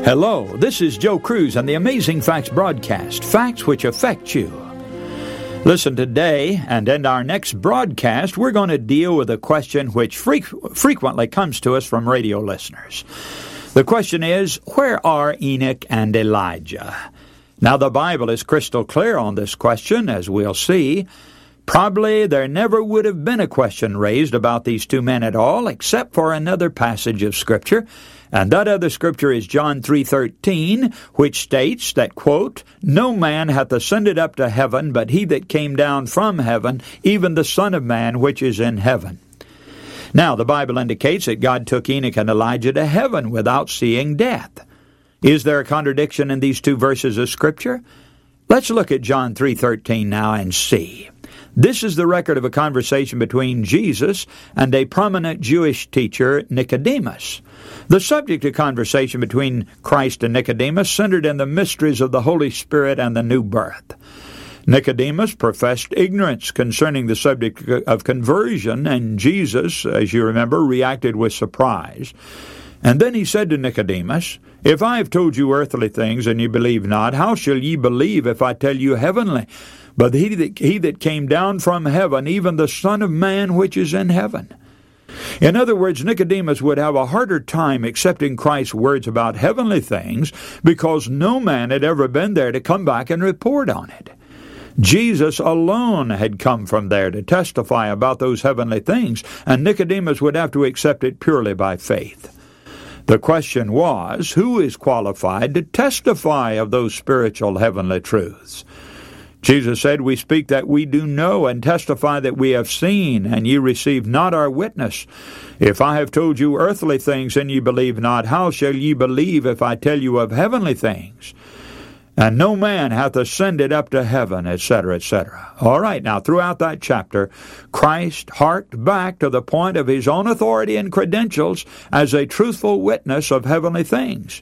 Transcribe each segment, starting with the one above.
Hello, this is Joe Cruz on the Amazing Facts broadcast, facts which affect you. Listen today, and in our next broadcast, we're going to deal with a question which frequently comes to us from radio listeners. The question is, where are Enoch and Elijah? Now, the Bible is crystal clear on this question, as we'll see. Probably there never would have been a question raised about these two men at all, except for another passage of Scripture. And that other Scripture is John 3:13, which states that, quote, "No man hath ascended up to heaven, but he that came down from heaven, even the Son of Man which is in heaven." Now, the Bible indicates that God took Enoch and Elijah to heaven without seeing death. Is there a contradiction in these two verses of Scripture? Let's look at John 3:13 now and see. This is the record of a conversation between Jesus and a prominent Jewish teacher, Nicodemus. The subject of conversation between Christ and Nicodemus centered in the mysteries of the Holy Spirit and the new birth. Nicodemus professed ignorance concerning the subject of conversion, and Jesus, as you remember, reacted with surprise. And then he said to Nicodemus, "If I have told you earthly things, and you believe not, how shall ye believe if I tell you heavenly? But he that came down from heaven, even the Son of Man which is in heaven." In other words, Nicodemus would have a harder time accepting Christ's words about heavenly things because no man had ever been there to come back and report on it. Jesus alone had come from there to testify about those heavenly things, and Nicodemus would have to accept it purely by faith. The question was, who is qualified to testify of those spiritual heavenly truths? Jesus said, "We speak that we do know, and testify that we have seen, and ye receive not our witness. If I have told you earthly things, and ye believe not, how shall ye believe if I tell you of heavenly things? And no man hath ascended up to heaven," etc., etc. All right, now, throughout that chapter, Christ harked back to the point of his own authority and credentials as a truthful witness of heavenly things.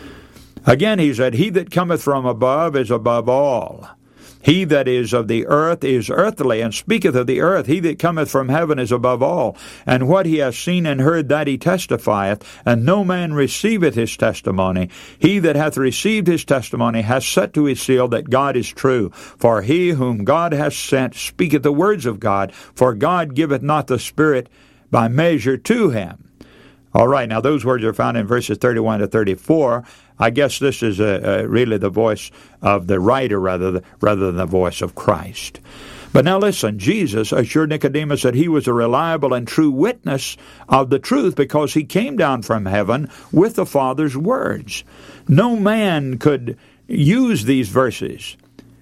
Again, he said, "He that cometh from above is above all. He that is of the earth is earthly, and speaketh of the earth. He that cometh from heaven is above all. And what he hath seen and heard, that he testifieth, and no man receiveth his testimony. He that hath received his testimony hath set to his seal that God is true. For he whom God hath sent speaketh the words of God, for God giveth not the Spirit by measure to him." All right, now those words are found in verses 31 to 34. I guess this is really the voice of the writer rather than the voice of Christ. But now listen, Jesus assured Nicodemus that he was a reliable and true witness of the truth because he came down from heaven with the Father's words. No man could use these verses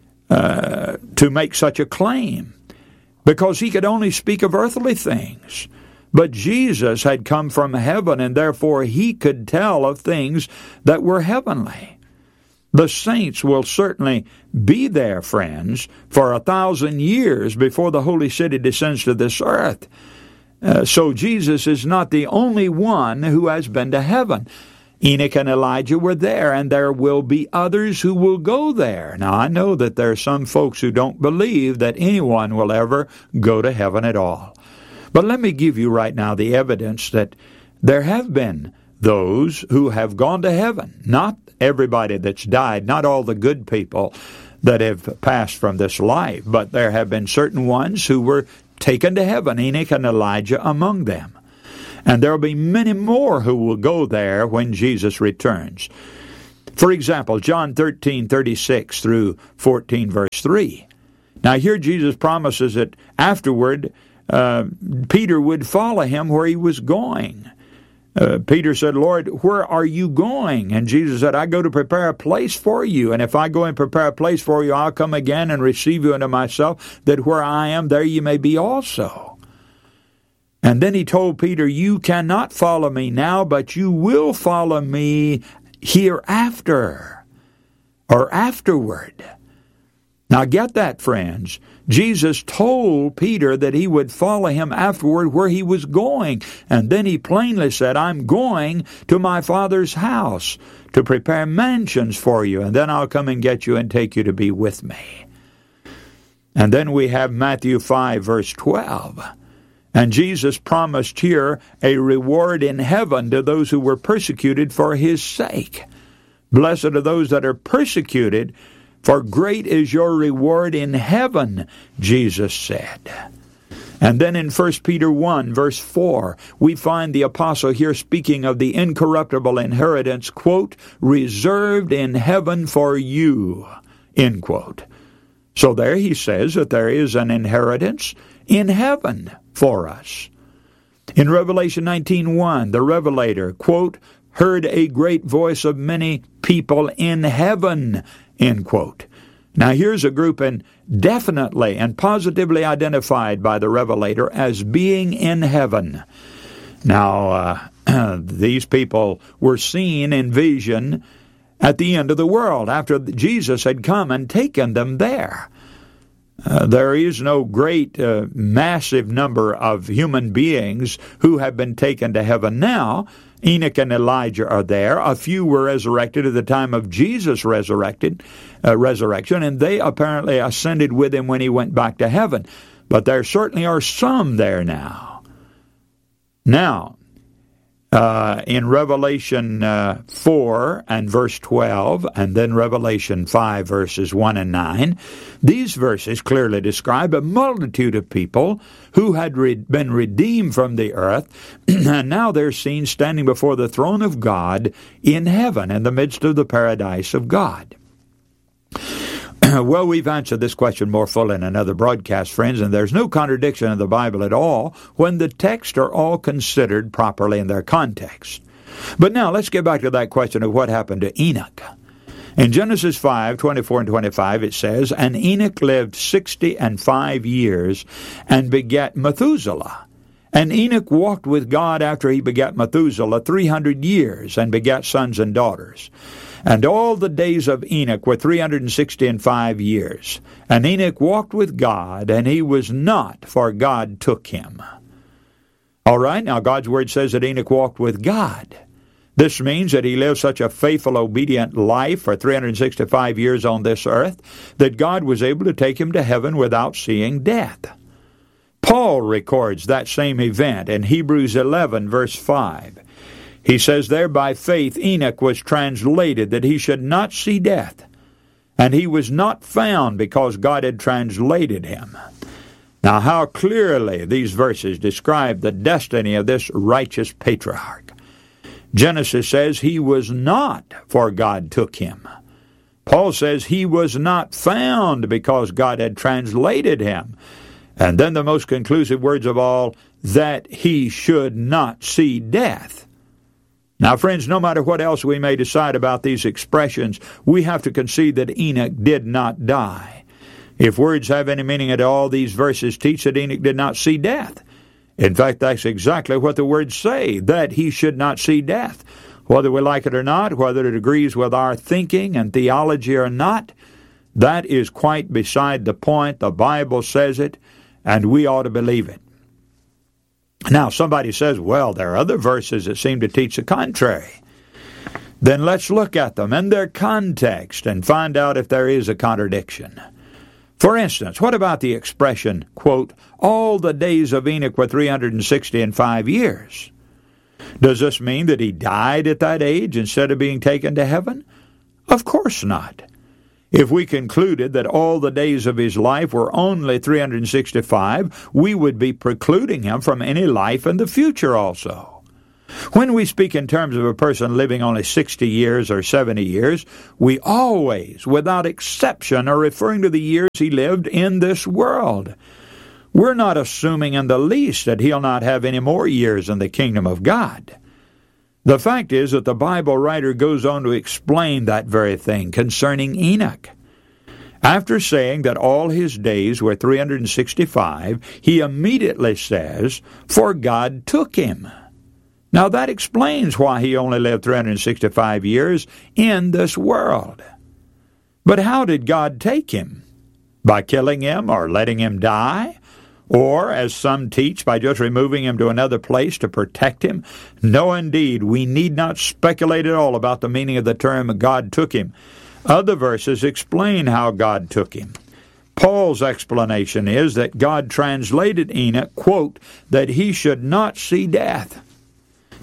to make such a claim because he could only speak of earthly things. But Jesus had come from heaven, and therefore he could tell of things that were heavenly. The saints will certainly be there, friends, for 1,000 years before the holy city descends to this earth. So Jesus is not the only one who has been to heaven. Enoch and Elijah were there, and there will be others who will go there. Now, I know that there are some folks who don't believe that anyone will ever go to heaven at all. But let me give you right now the evidence that there have been those who have gone to heaven. Not everybody that's died, not all the good people that have passed from this life, but there have been certain ones who were taken to heaven, Enoch and Elijah among them. And there will be many more who will go there when Jesus returns. For example, John 13:36 through 14, verse 3. Now here Jesus promises that afterward Peter would follow him where he was going. Peter said, "Lord, where are you going?" And Jesus said, "I go to prepare a place for you. And if I go and prepare a place for you, I'll come again and receive you unto myself, that where I am, there you may be also." And then he told Peter, "You cannot follow me now, but you will follow me hereafter," or afterward. Now get that, friends. Jesus told Peter that he would follow him afterward where he was going. And then he plainly said, "I'm going to my Father's house to prepare mansions for you, and then I'll come and get you and take you to be with me." And then we have Matthew 5, verse 12. And Jesus promised here a reward in heaven to those who were persecuted for his sake. Blessed are those that are persecuted, for great is your reward in heaven, Jesus said. And then in 1 Peter 1, verse 4, we find the apostle here speaking of the incorruptible inheritance, quote, reserved in heaven for you, end quote. So there he says that there is an inheritance in heaven for us. In Revelation 19:1, the Revelator, quote, heard a great voice of many people in heaven, end quote. Now here's a group definitely and positively identified by the Revelator as being in heaven. Now, these people were seen in vision at the end of the world, after Jesus had come and taken them there. There is no great, massive number of human beings who have been taken to heaven now. Enoch and Elijah are there. A few were resurrected at the time of Jesus' resurrection, and they apparently ascended with him when he went back to heaven. But there certainly are some there now. Now, in Revelation 4 and verse 12, and then Revelation 5 verses 1 and 9, these verses clearly describe a multitude of people who had been redeemed from the earth, and now they're seen standing before the throne of God in heaven, in the midst of the paradise of God. Well, we've answered this question more fully in another broadcast, friends, and there's no contradiction in the Bible at all when the texts are all considered properly in their context. But now let's get back to that question of what happened to Enoch. In Genesis 5:24 and 25, it says, and Enoch lived 65 years and begat Methuselah. And Enoch walked with God after he begat Methuselah 300 years and begat sons and daughters. And all the days of Enoch were 365 years. And Enoch walked with God, and he was not, for God took him. All right, now God's Word says that Enoch walked with God. This means that he lived such a faithful, obedient life for 365 years on this earth that God was able to take him to heaven without seeing death. Paul records that same event in Hebrews 11, verse 5. He says there, by faith Enoch was translated that he should not see death, and he was not found because God had translated him. Now, how clearly these verses describe the destiny of this righteous patriarch. Genesis says he was not, for God took him. Paul says he was not found because God had translated him. And then the most conclusive words of all, that he should not see death. Now, friends, no matter what else we may decide about these expressions, we have to concede that Enoch did not die. If words have any meaning at all, these verses teach that Enoch did not see death. In fact, that's exactly what the words say, that he should not see death. Whether we like it or not, whether it agrees with our thinking and theology or not, that is quite beside the point. The Bible says it, and we ought to believe it. Now, somebody says, well, there are other verses that seem to teach the contrary. Then let's look at them in their context and find out if there is a contradiction. For instance, what about the expression, quote, all the days of Enoch were 365 years? Does this mean that he died at that age instead of being taken to heaven? Of course not. If we concluded that all the days of his life were only 365, we would be precluding him from any life in the future also. When we speak in terms of a person living only 60 years or 70 years, we always, without exception, are referring to the years he lived in this world. We're not assuming in the least that he'll not have any more years in the kingdom of God. The fact is that the Bible writer goes on to explain that very thing concerning Enoch. After saying that all his days were 365, he immediately says, for God took him. Now that explains why he only lived 365 years in this world. But how did God take him? By killing him or letting him die? Or, as some teach, by just removing him to another place to protect him? No, indeed, we need not speculate at all about the meaning of the term God took him. Other verses explain how God took him. Paul's explanation is that God translated Enoch, quote, that he should not see death.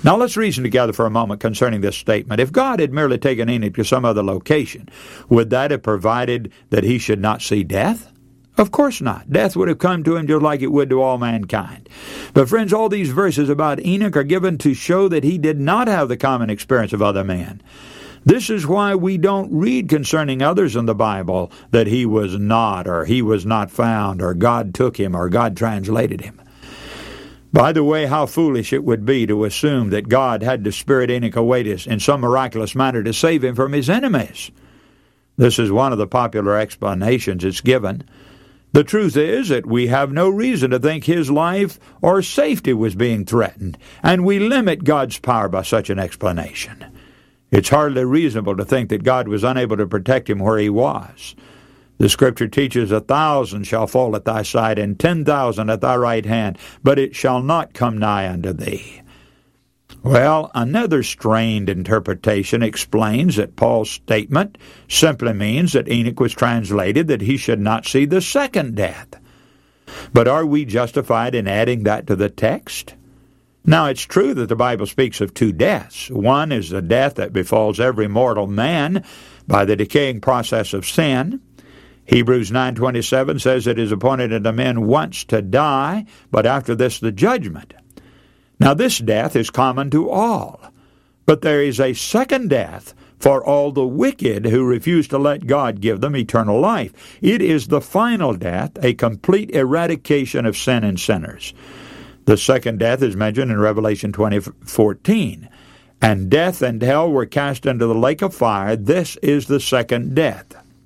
Now let's reason together for a moment concerning this statement. If God had merely taken Enoch to some other location, would that have provided that he should not see death? Of course not. Death would have come to him just like it would to all mankind. But friends, all these verses about Enoch are given to show that he did not have the common experience of other men. This is why we don't read concerning others in the Bible that he was not, or he was not found, or God took him, or God translated him. By the way, how foolish it would be to assume that God had to spirit Enoch away in some miraculous manner to save him from his enemies. This is one of the popular explanations it's given. The truth is that we have no reason to think his life or safety was being threatened, and we limit God's power by such an explanation. It's hardly reasonable to think that God was unable to protect him where he was. The Scripture teaches 1,000 shall fall at thy side, and 10,000 at thy right hand, but it shall not come nigh unto thee. Well, another strained interpretation explains that Paul's statement simply means that Enoch was translated that he should not see the second death. But are we justified in adding that to the text? Now, it's true that the Bible speaks of two deaths. One is the death that befalls every mortal man by the decaying process of sin. Hebrews 9:27 says it is appointed unto men once to die, but after this the judgment. Now this death is common to all, but there is a second death for all the wicked who refuse to let God give them eternal life. It is the final death, a complete eradication of sin and sinners. The second death is mentioned in Revelation 20:14. And death and hell were cast into the lake of fire. This is the second death.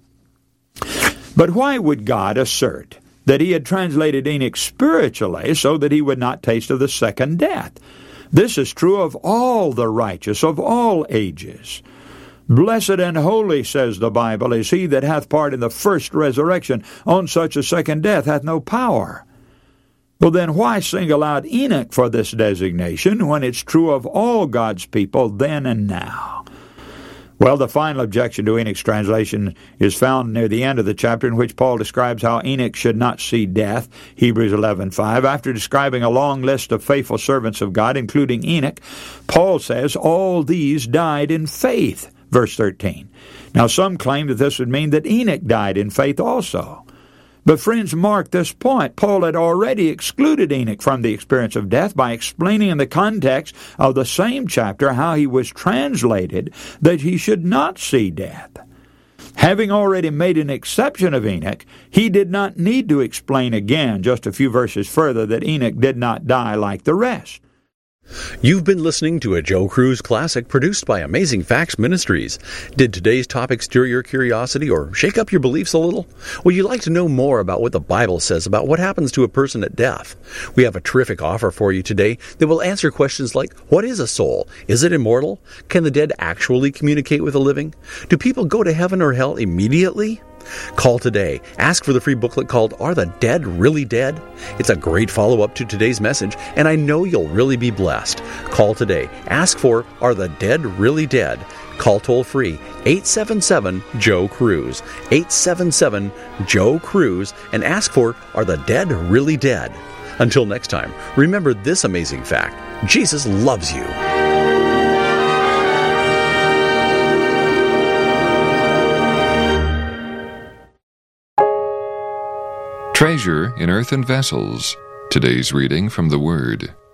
But why would God assert that he had translated Enoch spiritually so that he would not taste of the second death? This is true of all the righteous, of all ages. Blessed and holy, says the Bible, is he that hath part in the first resurrection. On such a second death hath no power. Well, then why single out Enoch for this designation when it's true of all God's people then and now? Well, the final objection to Enoch's translation is found near the end of the chapter in which Paul describes how Enoch should not see death, Hebrews 11:5. After describing a long list of faithful servants of God, including Enoch, Paul says all these died in faith, verse 13. Now, some claim that this would mean that Enoch died in faith also. But friends, mark this point. Paul had already excluded Enoch from the experience of death by explaining in the context of the same chapter how he was translated that he should not see death. Having already made an exception of Enoch, he did not need to explain again just a few verses further that Enoch did not die like the rest. You've been listening to a Joe Cruz Classic produced by Amazing Facts Ministries. Did today's topic stir your curiosity or shake up your beliefs a little? Would you like to know more about what the Bible says about what happens to a person at death? We have a terrific offer for you today that will answer questions like, what is a soul? Is it immortal? Can the dead actually communicate with the living? Do people go to heaven or hell immediately? Call today. Ask for the free booklet called Are the Dead Really Dead? It's a great follow-up to today's message, and I know you'll really be blessed. Call today. Ask for Are the Dead Really Dead? Call toll-free 877-JOE-CRUISE, 877-JOE-CRUISE, and ask for Are the Dead Really Dead? Until next time, remember this amazing fact. Jesus loves you. Treasure in Earthen Vessels. Today's reading from the Word.